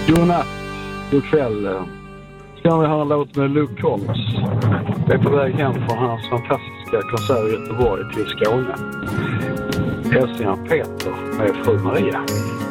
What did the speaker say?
Godnatt, god kväll. Ska vi höra en låt med Luke Combs. Jag är på väg hem från hans fantastiska konsert i Göteborg till Skåne. Hälsningar Peter med fru Maria.